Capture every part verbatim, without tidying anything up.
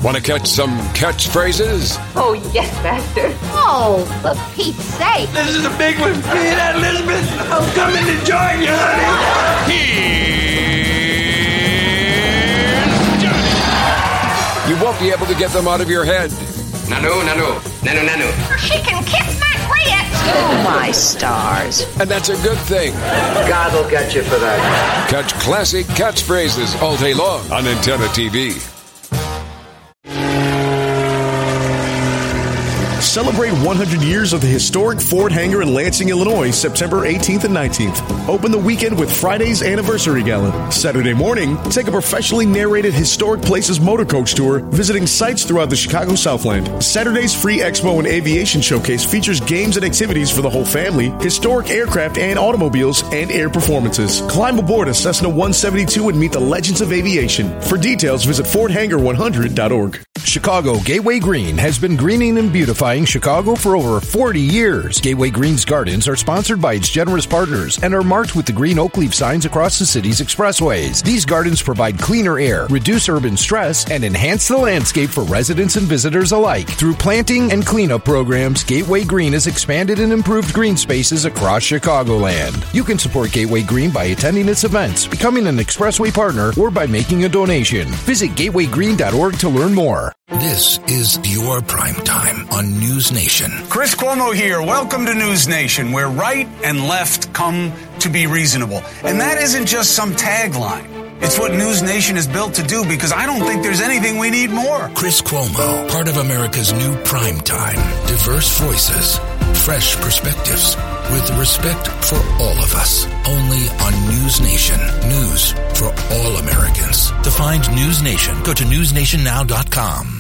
Want to catch some catchphrases? Oh, yes, Master. Oh, for Pete's sake. This is a big one. You hear that, Elizabeth? I'm coming to join you, honey. Here's Johnny. You won't be able to get them out of your head. Nanu, nanu, nanu, nanu. She can kiss my clit. Oh, my stars. And that's a good thing. God will get you for that. Catch classic catchphrases all day long on Antenna T V. Celebrate one hundred years of the historic Ford hangar in Lansing, Illinois, September eighteenth and nineteenth. Open the weekend with Friday's Anniversary Gala. Saturday morning, take a professionally narrated Historic Places motor coach tour, visiting sites throughout the Chicago Southland. Saturday's free expo and aviation showcase features games and activities for the whole family, historic aircraft and automobiles, and air performances. Climb aboard a Cessna one seventy-two and meet the legends of aviation. For details, visit ford hangar one hundred dot org. Chicago Gateway Green has been greening and beautifying Chicago for over forty years. Gateway Green's gardens are sponsored by its generous partners and are marked with the green oak leaf signs across the city's expressways. These gardens provide cleaner air, reduce urban stress, and enhance the landscape for residents and visitors alike. Through planting and cleanup programs, Gateway Green has expanded and improved green spaces across Chicagoland. You can support Gateway Green by attending its events, becoming an expressway partner, or by making a donation. Visit gateway green dot org to learn more. This is your prime time on News Nation. Chris Cuomo here. Welcome to News Nation, where right and left come to be reasonable. And that isn't just some tagline. It's what News Nation is built to do, because I don't think there's anything we need more. Chris Cuomo, part of America's new prime time. Diverse voices, fresh perspectives, with respect for all of us. Only on News Nation. News for all Americans. To find News Nation, go to news nation now dot com.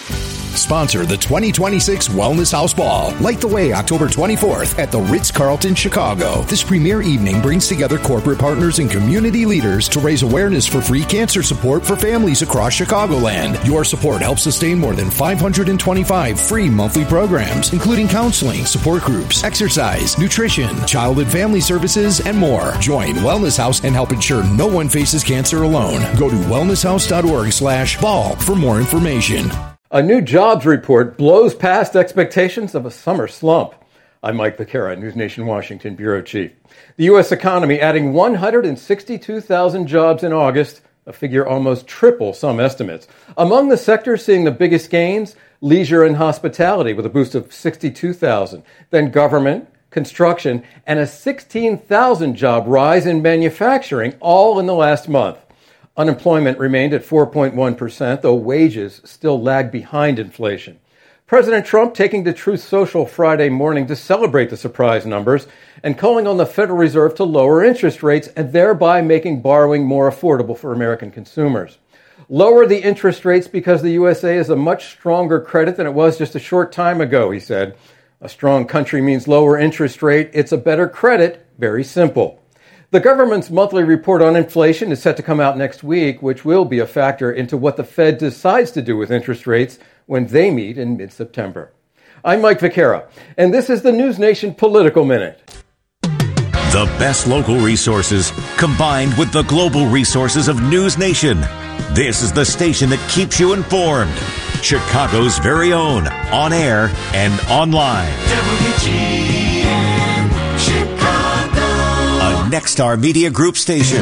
Sponsor the twenty twenty-six Wellness House Ball. Light the way October twenty-fourth at the Ritz-Carlton, Chicago. This premier evening brings together corporate partners and community leaders to raise awareness for free cancer support for families across Chicagoland. Your support helps sustain more than five hundred twenty-five free monthly programs, including counseling, support groups, exercise, nutrition, child and family services, and more. Join Wellness House and help ensure no one faces cancer alone. Go to wellness house dot org slash ball for more information. A new jobs report blows past expectations of a summer slump. I'm Mike Vaquera, News Nation Washington Bureau Chief. The U S economy adding one hundred sixty-two thousand jobs in August, a figure almost triple some estimates. Among the sectors seeing the biggest gains, leisure and hospitality with a boost of sixty-two thousand. Then government, construction, and a sixteen thousand job rise in manufacturing, all in the last month. Unemployment remained at four point one percent, though wages still lag behind inflation. President Trump taking to Truth Social Friday morning to celebrate the surprise numbers and calling on the Federal Reserve to lower interest rates and thereby making borrowing more affordable for American consumers. Lower the interest rates because the U S A is a much stronger credit than it was just a short time ago, he said. A strong country means lower interest rate. It's a better credit. Very simple. The government's monthly report on inflation is set to come out next week, which will be a factor into what the Fed decides to do with interest rates when they meet in mid-September. I'm Mike Vaquera, and this is the News Nation Political Minute. The best local resources combined with the global resources of News Nation. This is the station that keeps you informed. Chicago's very own, on air and online. W G N Chicago. A Nexstar Media Group station.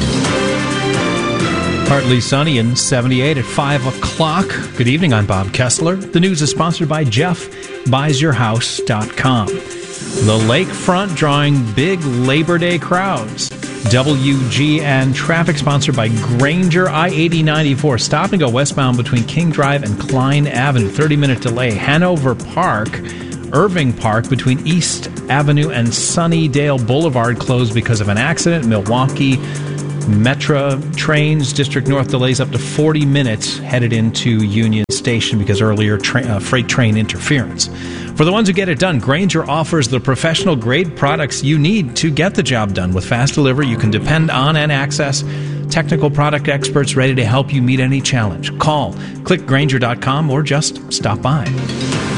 Partly sunny and seventy-eight at five o'clock. Good evening, I'm Bob Kessler. The news is sponsored by Jeff Buys Your House dot com. The lakefront drawing big Labor Day crowds. W G N traffic sponsored by Granger. I eighty ninety-four. Stop and go westbound between King Drive and Klein Avenue. thirty minute delay. Hanover Park, Irving Park between East Avenue and Sunnydale Boulevard closed because of an accident. Milwaukee Metra trains, District North delays up to forty minutes headed into Union Station because earlier tra- uh, freight train interference. For the ones who get it done, Granger offers the professional-grade products you need to get the job done. With fast delivery, you can depend on and access technical product experts ready to help you meet any challenge. Call, click Granger dot com, or just stop by.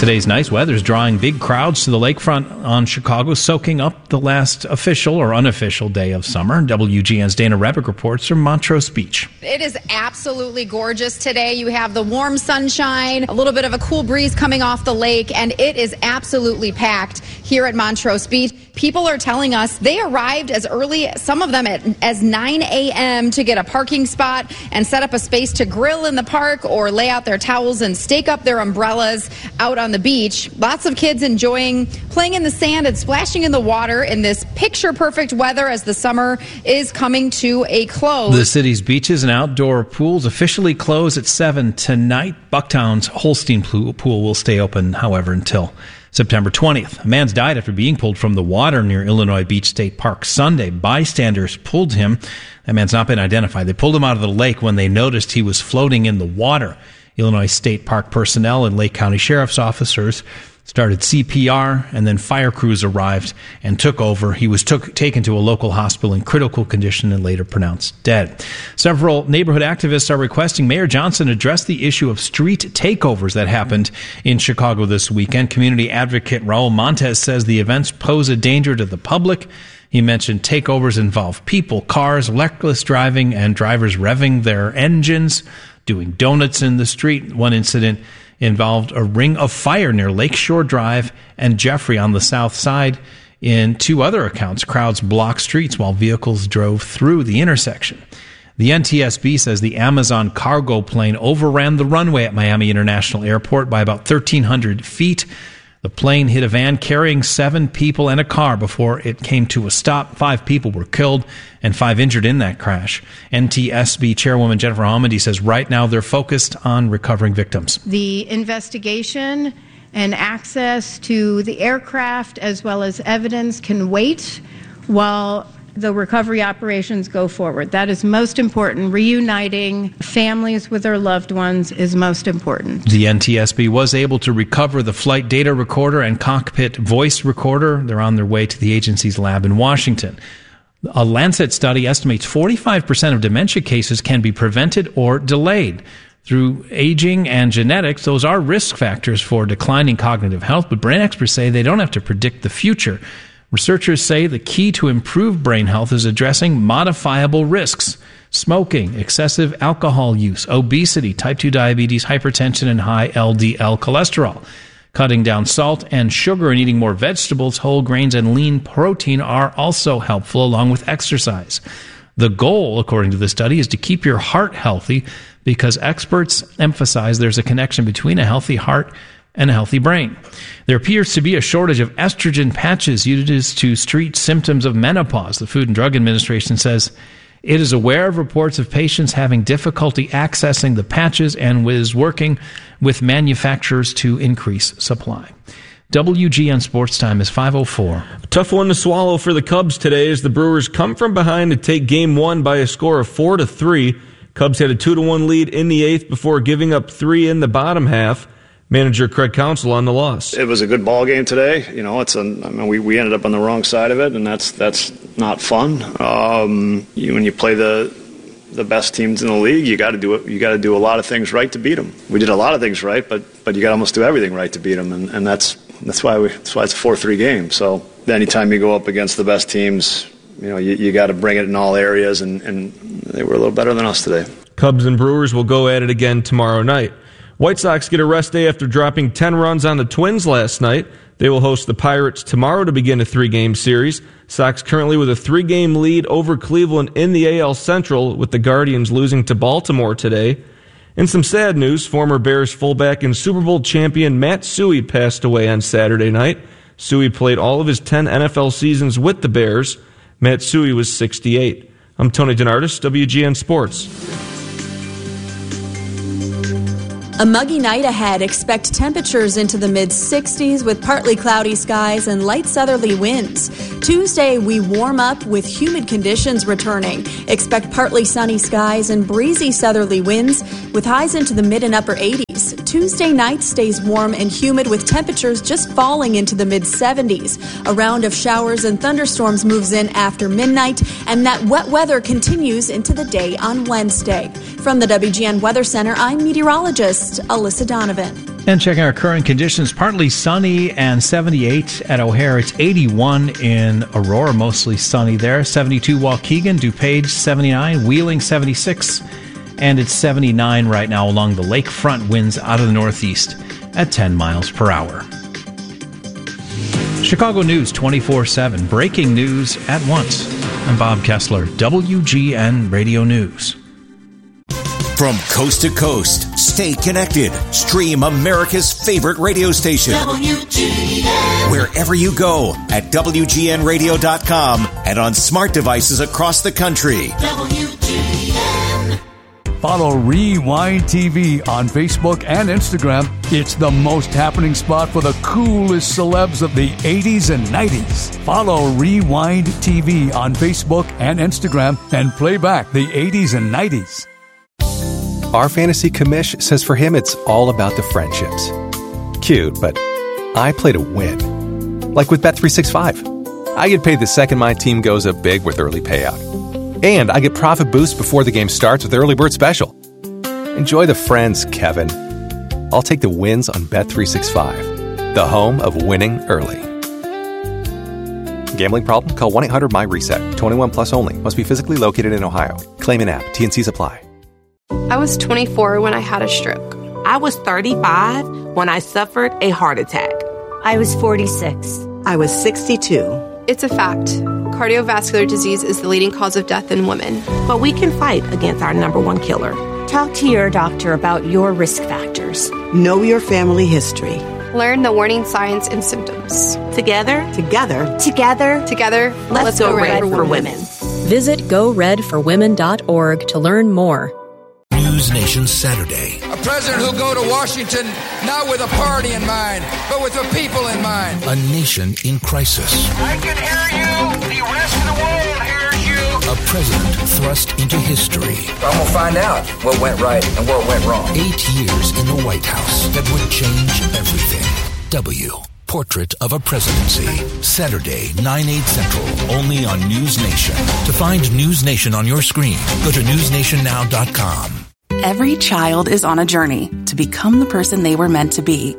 Today's nice weather is drawing big crowds to the lakefront on Chicago, soaking up the last official or unofficial day of summer. W G N's Dana Rebick reports from Montrose Beach. It is absolutely gorgeous today. You have the warm sunshine, a little bit of a cool breeze coming off the lake, and it is absolutely packed here at Montrose Beach. People are telling us they arrived as early, some of them at, as nine a.m. to get a parking spot and set up a space to grill in the park or lay out their towels and stake up their umbrellas out on the beach. Lots of kids enjoying playing in the sand and splashing in the water in this picture-perfect weather as the summer is coming to a close. The city's beaches and outdoor pools officially close at seven tonight. Bucktown's Holstein pool will stay open, however, until September twentieth. A man's died after being pulled from the water near Illinois Beach State Park Sunday. Bystanders pulled him. That man's not been identified. They pulled him out of the lake when they noticed he was floating in the water. Illinois State Park personnel and Lake County Sheriff's officers started C P R, and then fire crews arrived and took over. He was took, taken to a local hospital in critical condition and later pronounced dead. Several neighborhood activists are requesting Mayor Johnson address the issue of street takeovers that happened in Chicago this weekend. Community advocate Raul Montes says the events pose a danger to the public. He mentioned takeovers involve people, cars, reckless driving, and drivers revving their engines, doing donuts in the street. One incident involved a ring of fire near Lakeshore Drive and Jeffrey on the south side. In two other accounts, crowds blocked streets while vehicles drove through the intersection. The N T S B says the Amazon cargo plane overran the runway at Miami International Airport by about thirteen hundred feet. The plane hit a van carrying seven people and a car before it came to a stop. Five people were killed and five injured in that crash. N T S B Chairwoman Jennifer Homendy says right now they're focused on recovering victims. The investigation and access to the aircraft as well as evidence can wait while the recovery operations go forward. That is most important. Reuniting families with their loved ones is most important. The N T S B was able to recover the flight data recorder and cockpit voice recorder. They're on their way to the agency's lab in Washington. A Lancet study estimates forty-five percent of dementia cases can be prevented or delayed. Through aging and genetics, those are risk factors for declining cognitive health, but brain experts say they don't have to predict the future. Researchers say the key to improved brain health is addressing modifiable risks: smoking, excessive alcohol use, obesity, type two diabetes, hypertension, and high L D L cholesterol. Cutting down salt and sugar and eating more vegetables, whole grains, and lean protein are also helpful, along with exercise. The goal, according to the study, is to keep your heart healthy because experts emphasize there's a connection between a healthy heart and a healthy brain. There appears to be a shortage of estrogen patches used to treat symptoms of menopause. The Food and Drug Administration says it is aware of reports of patients having difficulty accessing the patches and is working with manufacturers to increase supply. W G N Sports Time is five oh four. A tough one to swallow for the Cubs today as the Brewers come from behind to take game one by a score of four to three. Cubs had a two to one lead in the eighth before giving up three in the bottom half. Manager Craig Counsell on the loss. It was a good ball game today. You know, it's a, I mean, we, we ended up on the wrong side of it, and that's that's not fun. Um, you, when you play the the best teams in the league, you got to do it. You got to do a lot of things right to beat them. We did a lot of things right, but but you got to almost do everything right to beat them, and, and that's that's why we that's why it's a four three game. So anytime you go up against the best teams, you know, you, you got to bring it in all areas, and, and they were a little better than us today. Cubs and Brewers will go at it again tomorrow night. White Sox get a rest day after dropping ten runs on the Twins last night. They will host the Pirates tomorrow to begin a three-game series. Sox currently with a three-game lead over Cleveland in the A L Central, with the Guardians losing to Baltimore today. In some sad news, former Bears fullback and Super Bowl champion Matt Suhey passed away on Saturday night. Suhey played all of his ten N F L seasons with the Bears. Matt Suhey was sixty-eight. I'm Tony DeNardis, W G N Sports. A muggy night ahead. Expect temperatures into the mid sixties with partly cloudy skies and light southerly winds. Tuesday, we warm up with humid conditions returning. Expect partly sunny skies and breezy southerly winds with highs into the mid and upper eighties. Tuesday night stays warm and humid with temperatures just falling into the mid seventies. A round of showers and thunderstorms moves in after midnight, and that wet weather continues into the day on Wednesday. From the W G N Weather Center, I'm meteorologist Alyssa Donovan. And checking our current conditions, partly sunny and seventy-eight at O'Hare. It's eighty-one in Aurora, mostly sunny there. seventy-two Waukegan, DuPage seventy-nine, Wheeling seventy-six, and it's seventy-nine right now along the lakefront. Winds out of the northeast at ten miles per hour. Chicago News twenty-four seven, breaking news at once. I'm Bob Kessler, W G N Radio News. From coast to coast, stay connected. Stream America's favorite radio station. W G N. Wherever you go at W G N radio dot com and on smart devices across the country. W G N. Follow Rewind T V on Facebook and Instagram. It's the most happening spot for the coolest celebs of the eighties and nineties. Follow Rewind T V on Facebook and Instagram and play back the eighties and nineties. Our fantasy commish says for him it's all about the friendships. Cute, but I play to win. Like with Bet three sixty-five. I get paid the second my team goes up big with early payout. And I get profit boost before the game starts with the early bird special. Enjoy the friends, Kevin. I'll take the wins on Bet three sixty-five, the home of winning early. Gambling problem? Call one eight hundred M Y reset. twenty-one plus only. Must be physically located in Ohio. Claim in app. T and C's apply. I was twenty-four when I had a stroke. I was thirty-five when I suffered a heart attack. I was forty-six. I was sixty-two. It's a fact. Cardiovascular disease is the leading cause of death in women. But we can fight against our number one killer. Talk to your doctor about your risk factors. Know your family history. Learn the warning signs and symptoms. Together, together, together, together, let's, let's go, go red, red for, for women. women. Visit go red for women dot org to learn more. News Nation Saturday. A president who'll go to Washington not with a party in mind, but with the people in mind. A nation in crisis. I can hear you. The rest of the world hears you. A president thrust into history. I'm going to find out what went right and what went wrong. Eight years in the White House that would change everything. W. Portrait of a Presidency. Saturday, nine, eight Central, only on News Nation. To find News Nation on your screen, go to news nation now dot com. Every child is on a journey to become the person they were meant to be.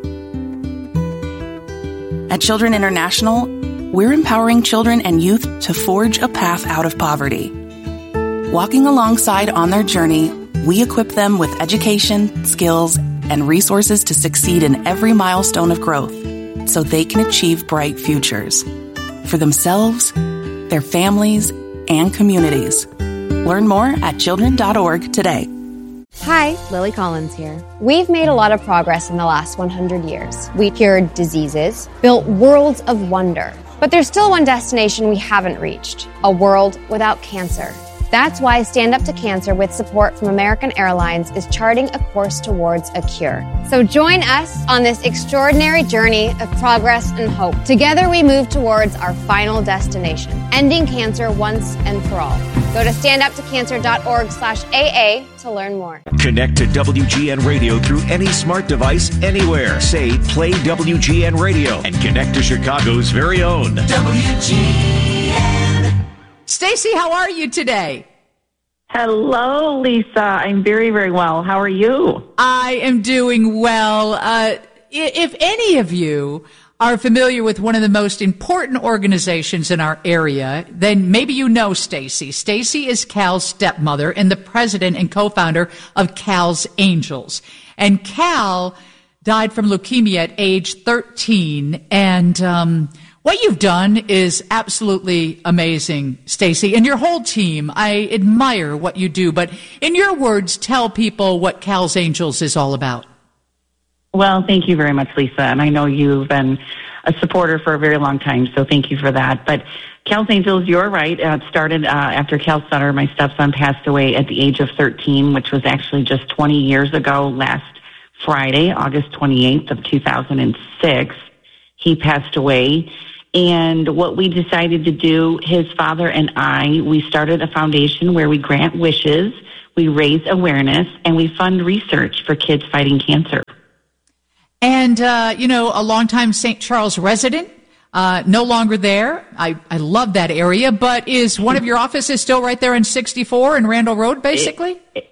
At Children International, we're empowering children and youth to forge a path out of poverty. Walking alongside on their journey, we equip them with education, skills, and resources to succeed in every milestone of growth so they can achieve bright futures for themselves, their families, and communities. Learn more at children dot org today. Hi, Lily Collins here. We've made a lot of progress in the last one hundred years. We cured diseases, built worlds of wonder. But there's still one destination we haven't reached, a world without cancer. That's why Stand Up to Cancer, with support from American Airlines, is charting a course towards a cure. So join us on this extraordinary journey of progress and hope. Together we move towards our final destination, ending cancer once and for all. Go to stand up to cancer dot org slash A A to learn more. Connect to W G N Radio through any smart device anywhere. Say, play W G N Radio and connect to Chicago's very own W G N. Stacy, how are you today? Hello, Lisa. I'm very, very well. How are you? I am doing well. Uh, if any of you are familiar with one of the most important organizations in our area, then maybe you know Stacy. Stacy is Cal's stepmother and the president and co-founder of Cal's Angels. And Cal died from leukemia at age thirteen, and um what you've done is absolutely amazing, Stacy, and your whole team. I admire what you do, but in your words, tell people what Cal's Angels is all about. Well, thank you very much, Lisa, and I know you've been a supporter for a very long time, so thank you for that. But Cal's Angels, you're right. Uh, it started uh, after Cal Sutter, my stepson, passed away at the age of thirteen, which was actually just twenty years ago last Friday, August twenty-eighth of two thousand six. He passed away. And what we decided to do, his father and I, we started a foundation where we grant wishes, we raise awareness, and we fund research for kids fighting cancer. And, uh, you know, a longtime Saint Charles resident, uh, no longer there. I, I love that area, but is one of your offices still right there in sixty-four and Randall Road, basically? It,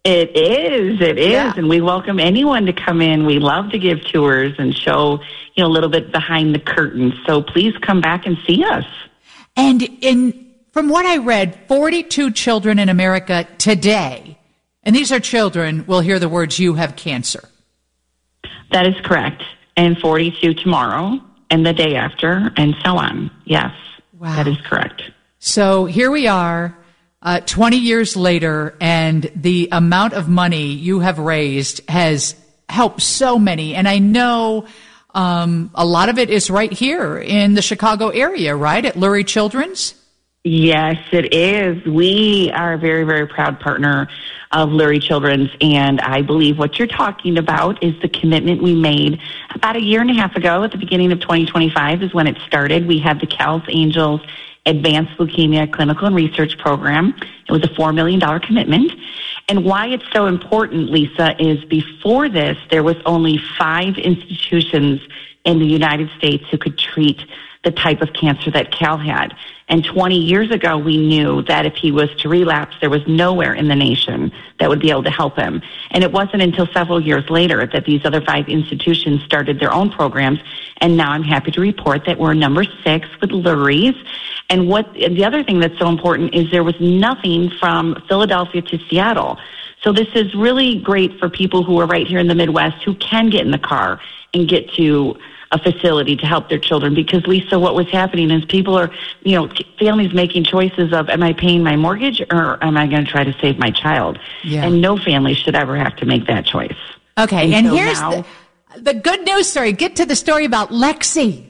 It is. It is. Yeah. And we welcome anyone to come in. We love to give tours and show, you know, a little bit behind the curtain. So please come back and see us. And in from what I read, forty-two children in America today, and these are children, will hear the words, "You have cancer." That is correct. And forty-two tomorrow and the day after and so on. Yes, wow. That is correct. So here we are. Uh, twenty years later, and the amount of money you have raised has helped so many. And I know um, a lot of it is right here in the Chicago area, right, at Lurie Children's? Yes, it is. We are a very, very proud partner of Lurie Children's, and I believe what you're talking about is the commitment we made about a year and a half ago at the beginning of twenty twenty-five is when it started. We had the Cal's Angels Advanced Leukemia Clinical and Research Program. It was a four million dollars commitment. And why it's so important, Lisa, is before this, there was only five institutions in the United States who could treat the type of cancer that Cal had. And twenty years ago, we knew that if he was to relapse, there was nowhere in the nation that would be able to help him. And it wasn't until several years later that these other five institutions started their own programs. And now I'm happy to report that we're number six with Lurie's. And what the other thing that's so important is there was nothing from Philadelphia to Seattle. So this is really great for people who are right here in the Midwest who can get in the car and get to a facility to help their children. Because, Lisa, what was happening is people are, you know, families making choices of, am I paying my mortgage or am I going to try to save my child? Yeah. And no family should ever have to make that choice. Okay, and, and so here's now, the, the good news story. Get to the story about Lexi.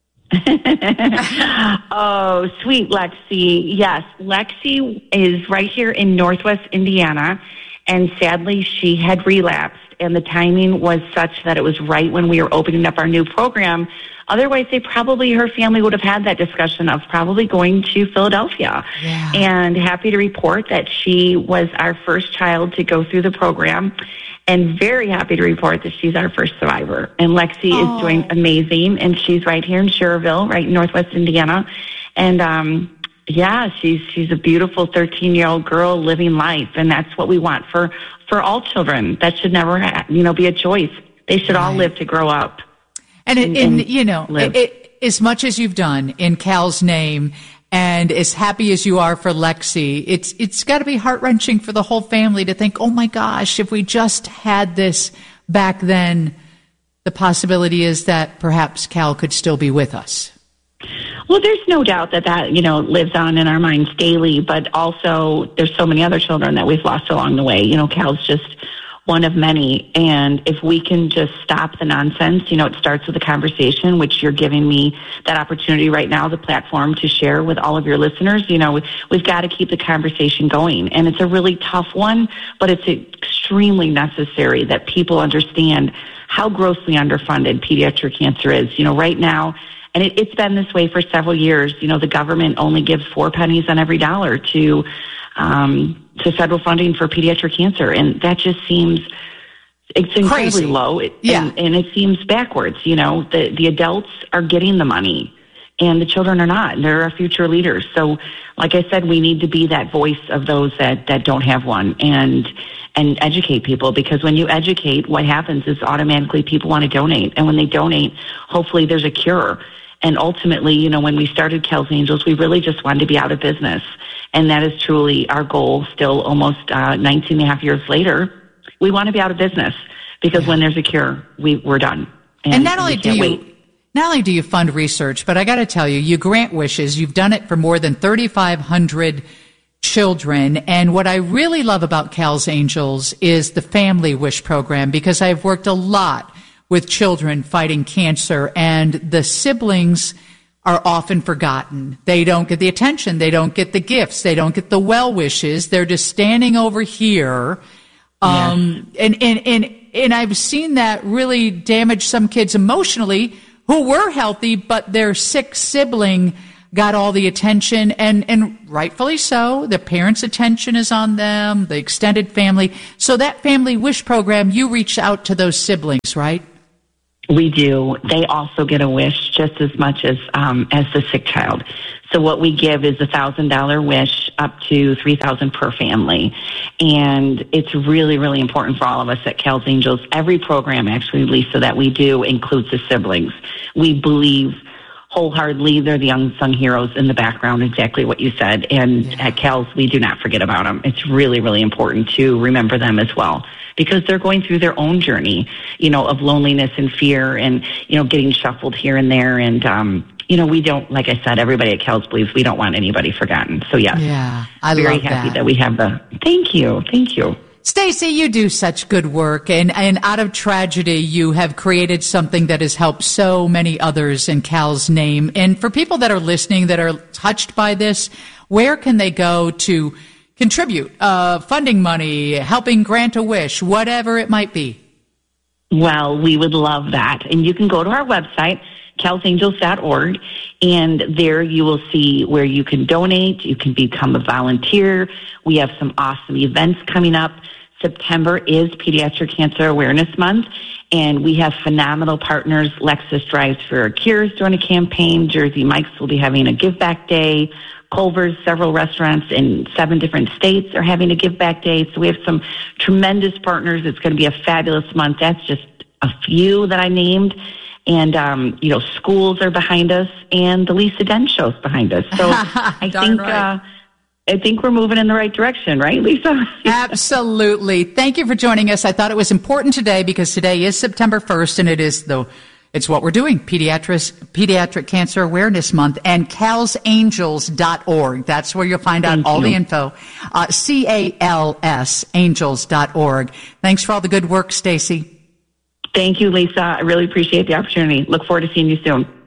Oh, sweet Lexi. Yes, Lexi is right here in Northwest Indiana, and sadly she had relapsed, and the timing was such that it was right when we were opening up our new program. Otherwise, they probably, her family would have had that discussion of probably going to Philadelphia. Yeah. And happy to report that she was our first child to go through the program, and very happy to report that she's our first survivor. And Lexi Oh. is doing amazing, and she's right here in Schererville, right in Northwest Indiana. And, um, yeah, she's she's a beautiful thirteen-year-old girl living life, and that's what we want for, for all children. That should never, ha- you know, be a choice. They should all live to grow up. And, it, And- and, and you know, live. it, it, as much as you've done in Cal's name, and as happy as you are for Lexi, it's it's got to be heart-wrenching for the whole family to think, oh my gosh, if we just had this back then, the possibility is that perhaps Cal could still be with us. Well, there's no doubt that that, you know, lives on in our minds daily, but also there's so many other children that we've lost along the way. You know, Cal's just one of many. And if we can just stop the nonsense, you know, it starts with a conversation, which you're giving me that opportunity right now, the platform to share with all of your listeners. You know, we've got to keep the conversation going. And it's a really tough one, but it's extremely necessary that people understand how grossly underfunded pediatric cancer is. You know, right now, and it, it's been this way for several years, you know, the government only gives four pennies on every dollar to um, to federal funding for pediatric cancer. And that just seems, it's incredibly Crazy. low. It, Yeah. and, and it seems backwards. You know, the, the adults are getting the money and the children are not. And they're our future leaders. So, like I said, we need to be that voice of those that, that don't have one and and educate people. Because when you educate, what happens is automatically people want to donate. And when they donate, hopefully there's a cure. And ultimately, you know, when we started Cal's Angels, we really just wanted to be out of business. And that is truly our goal still almost uh, nineteen and a half years later. We want to be out of business because when there's a cure, we, we're done. And, And, not only we do can't you wait. not only do you fund research, but I got to tell you, you grant wishes. You've done it for more than thirty-five hundred children. And what I really love about Cal's Angels is the Family Wish program, because I've worked a lot with children fighting cancer, and the siblings are often forgotten. They don't get the attention. They don't get the gifts. They don't get the well wishes. They're just standing over here. Um, and, and, and, and I've seen that really damage some kids emotionally who were healthy, but their sick sibling got all the attention, and, and rightfully so. The parents' attention is on them, the extended family. So that Family Wish program, you reach out to those siblings, right? We do. They also get a wish just as much as um, as the sick child. So what we give is a thousand dollar wish up to three thousand per family, and it's really really important for all of us at Cal's Angels. Every program, actually, Lisa, that we do includes the siblings. We believe wholeheartedly they're the unsung heroes in the background, exactly what you said. And yeah. at Cal's, we do not forget about them. It's really, really important to remember them as well, because they're going through their own journey, you know, of loneliness and fear and, you know, getting shuffled here and there. And, um, you know, we don't, like I said, everybody at Cal's believes we don't want anybody forgotten. So, yes, yeah, I very love happy that. that we have the, thank you, thank you. Stacey, you do such good work, and, and out of tragedy, you have created something that has helped so many others in Cal's name. And for people that are listening that are touched by this, where can they go to contribute? Uh, funding money, helping grant a wish, whatever it might be. Well, we would love that. And you can go to our website, cals angels dot org, and there you will see where you can donate. You can become a volunteer. We have some awesome events coming up. September is Pediatric Cancer Awareness Month, and we have phenomenal partners. Lexus Drives for Cures doing a campaign. Jersey Mike's will be having a Give Back Day. Culver's, several restaurants in seven different states are having a Give Back Day. So we have some tremendous partners. It's going to be a fabulous month. That's just a few that I named. And, um, you know, schools are behind us, and the Lisa Den Show's behind us. So I think right. uh, I think we're moving in the right direction, right, Lisa? Absolutely. Thank you for joining us. I thought it was important today because today is September first, and it is the it's what we're doing, Pediatric, Pediatric Cancer Awareness Month, and cals angels dot org. That's where you'll find out Thank all you. the info. Uh, C A L S, angels dot org. Thanks for all the good work, Stacey. Thank you, Lisa. I really appreciate the opportunity. Look forward to seeing you soon.